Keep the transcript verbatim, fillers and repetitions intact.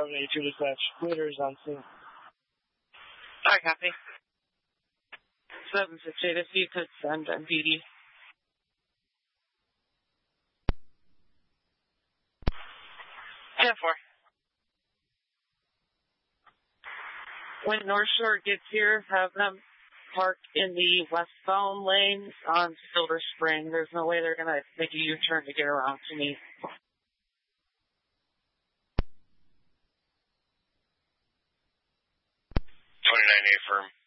seven eight two dispatch. Leaders on scene. I copy. seven six eight, if you could send M P D. ten four. When North Shore gets here, have them park in the westbound lane on Silver Spring. There's no way they're going to make a U-turn to get around to me. twenty-nine A firm.